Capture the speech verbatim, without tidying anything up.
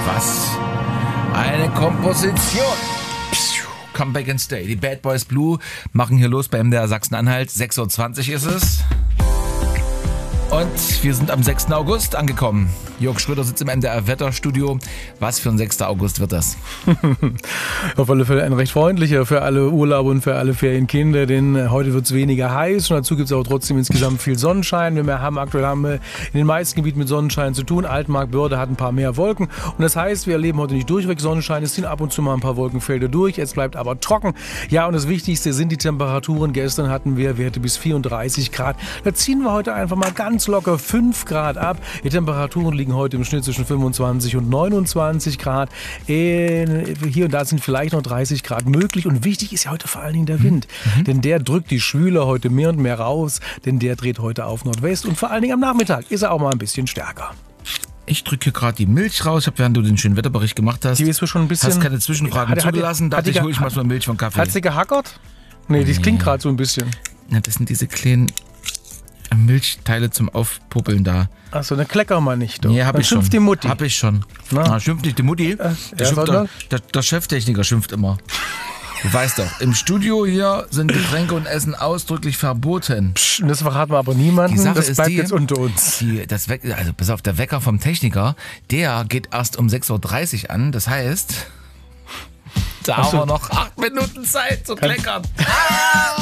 Was eine Komposition. Come Back and Stay. Die Bad Boys Blue machen hier los bei M D R Sachsen-Anhalt. sechs Uhr zwanzig ist es. Und wir sind am sechsten August angekommen. Jörg Schröder sitzt im M D R-Wetterstudio. Was für ein sechster August wird das? Auf alle Fälle ein recht freundlicher für alle Urlauber und für alle Ferienkinder, denn heute wird es weniger heiß und dazu gibt es aber trotzdem insgesamt viel Sonnenschein. Wir haben aktuell haben wir in den meisten Gebieten mit Sonnenschein zu tun. Altmark, Börde hat ein paar mehr Wolken und das heißt, wir erleben heute nicht durchweg Sonnenschein. Es ziehen ab und zu mal ein paar Wolkenfelder durch. Es bleibt aber trocken. Ja, und das Wichtigste sind die Temperaturen. Gestern hatten wir Werte bis vierunddreißig Grad. Da ziehen wir heute einfach mal ganz locker fünf Grad ab. Die Temperaturen liegen heute im Schnitt zwischen fünfundzwanzig und neunundzwanzig Grad. Hier und da sind vielleicht noch dreißig Grad möglich. Und wichtig ist ja heute vor allen Dingen der Wind. Mhm. Denn der drückt die Schwüle heute mehr und mehr raus. Denn der dreht heute auf Nordwest. Und vor allen Dingen am Nachmittag ist er auch mal ein bisschen stärker. Ich drücke hier gerade die Milch raus. Ich habe, während du den schönen Wetterbericht gemacht hast, die ist schon ein bisschen, hast keine Zwischenfragen hat, zugelassen. Hat, Dachte hat ich, hole ich mal so eine Milch von Kaffee. Hat sie gehackert? Nee, das klingt gerade so ein bisschen. Ja, das sind diese kleinen Milchteile zum Aufpuppeln da. Achso, dann klecker mal nicht. Doch. Nee, hab dann ich schon. Die Mutti. Hab ich schon. Na? Na, schimpft nicht die Mutti. Äh, der, ja, der, der, der Cheftechniker schimpft immer. Du weißt doch, im Studio hier sind Getränke und Essen ausdrücklich verboten. Psch, das verraten wir aber niemandem. Die Sache das ist bleibt die, jetzt unter uns. Die, das We- also pass auf, der Wecker vom Techniker, der geht erst um sechs Uhr dreißig an. Das heißt, da haben wir noch acht Minuten Zeit zu kleckern.